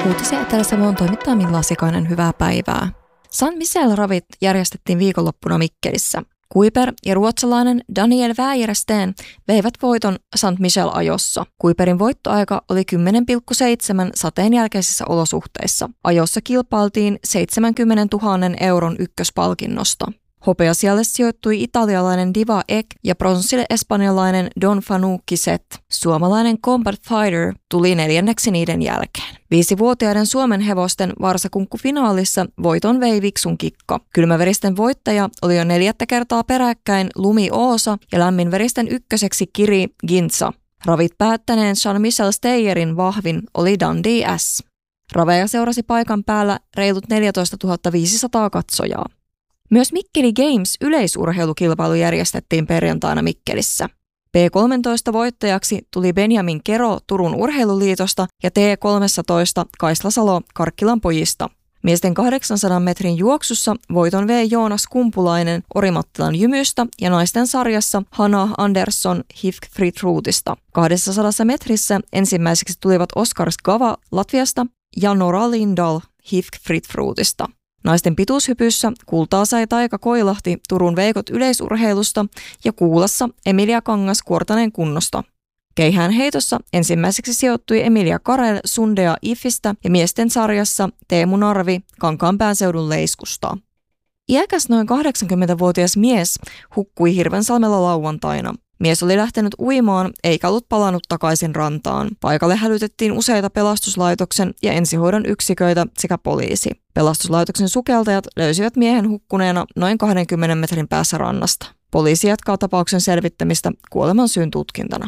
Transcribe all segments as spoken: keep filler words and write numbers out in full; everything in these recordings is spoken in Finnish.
Uutisia Etelä-Savon toimittaa Milla Sikainen, hyvää päivää. Saint Michel-ravit järjestettiin viikonloppuna Mikkelissä. Kuiper ja ruotsalainen Daniel Wäjersten veivät voiton Saint Michel-ajossa. Kuiperin voittoaika oli kymmenen pilkku seitsemän sateen jälkeisissä olosuhteissa. Ajossa kilpailtiin seitsemänkymmentätuhatta euron ykköspalkinnosta. Hopeasijalle sijoittui italialainen Diva Ek ja pronssille espanjalainen Don Fanucchi Set. Suomalainen Combat Fighter tuli neljänneksi niiden jälkeen. Viisivuotiaiden Suomen hevosten varsakunkkufinaalissa voiton vei Viksun Kikka. Kylmäveristen voittaja oli jo neljättä kertaa peräkkäin Lumi Oosa ja lämminveristen ykköseksi Kiri Gintsa. Ravit päättäneen Jean-Michel Steyerin vahvin oli Dundee S. Raveja seurasi paikan päällä reilut neljätoistatuhatta viisisataa katsojaa. Myös Mikkeli Games yleisurheilukilpailu järjestettiin perjantaina Mikkelissä. P kolmetoista voittajaksi tuli Benjamin Kero Turun urheiluliitosta ja T kolmetoista Kaisla Salo Karkkilan pojista. Miesten kahdeksansadan metrin juoksussa voiton vei Joonas Kumpulainen Orimattilan Jymystä ja naisten sarjassa Hanna Andersson Hifkfritruutista. kaksisataa metrissä ensimmäiseksi tulivat Oskar Skava Latviasta ja Nora Lindahl Hifkfritruutista. Naisten pituushypyssä kultaa sai Taika Koilahti Turun Veikot yleisurheilusta ja kuulassa Emilia Kangas Kuortanen kunnosta. Keihään heitossa ensimmäiseksi sijoittui Emilia Karel Sundea Ifistä ja miesten sarjassa Teemu Narvi Kankaanpään seudun Leiskusta. Iäkäs noin kahdeksankymmentävuotias mies hukkui Hirvensalmella lauantaina. Mies oli lähtenyt uimaan eikä ollut palannut takaisin rantaan. Paikalle hälytettiin useita pelastuslaitoksen ja ensihoidon yksiköitä sekä poliisi. Pelastuslaitoksen sukeltajat löysivät miehen hukkuneena noin kahdenkymmenen metrin päässä rannasta. Poliisi jatkaa tapauksen selvittämistä kuoleman syyn tutkintana.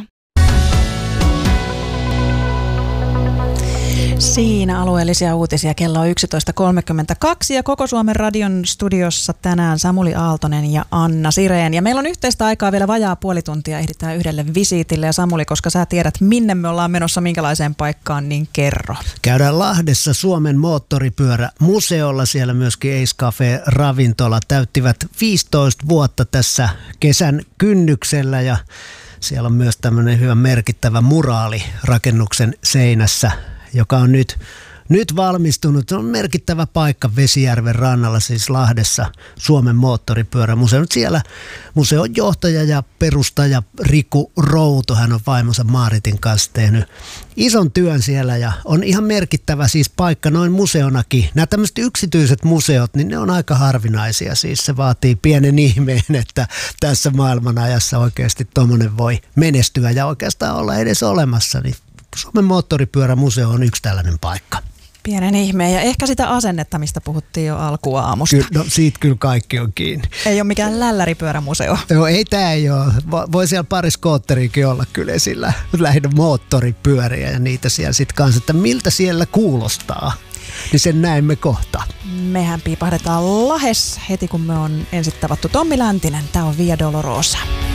Siinä alueellisia uutisia. Kello on yksitoista kolmekymmentäkaksi ja Koko Suomen radion studiossa tänään Samuli Aaltonen ja Anna Sireen. Ja meillä on yhteistä aikaa vielä vajaa puoli tuntia, ehditään yhdelle visiitille. Ja Samuli, koska sä tiedät minne me ollaan menossa, minkälaiseen paikkaan, niin kerro. Käydään Lahdessa Suomen moottoripyörämuseolla. Siellä myöskin Ace Cafe ravintola täyttivät viisitoista vuotta tässä kesän kynnyksellä ja siellä on myös tämmöinen hyvä merkittävä muraali rakennuksen seinässä, joka on nyt, nyt valmistunut. Se on merkittävä paikka Vesijärven rannalla, siis Lahdessa, Suomen moottoripyörämuseo. Nyt siellä museon johtaja ja perustaja Riku Routo, hän on vaimonsa Maaritin kanssa tehnyt ison työn siellä ja on ihan merkittävä siis paikka noin museonakin. Nämä tämmöiset yksityiset museot, niin ne on aika harvinaisia. Siis se vaatii pienen ihmeen, että tässä maailmanajassa oikeasti tuommoinen voi menestyä ja oikeastaan olla edes olemassa, niin Suomen moottoripyörämuseo on yksi tällainen paikka. Pienen ihmeen ja ehkä sitä asennetta, mistä puhuttiin jo alkuaamusta. Kyllä, no siitä kyllä kaikki on kiinni. Ei ole mikään lälläripyörämuseo. Joo, ei tämä ei ole. Voi siellä pari skootteriikin olla kyllä esillä. Lähinnä moottoripyöriä ja niitä siellä sitten kanssa, että miltä siellä kuulostaa. Niin sen näemme kohta. Mehän piipahdetaan Lahes heti, kun me on ensin tavattu Tommi Läntinen. Tämä on Via Dolorosa.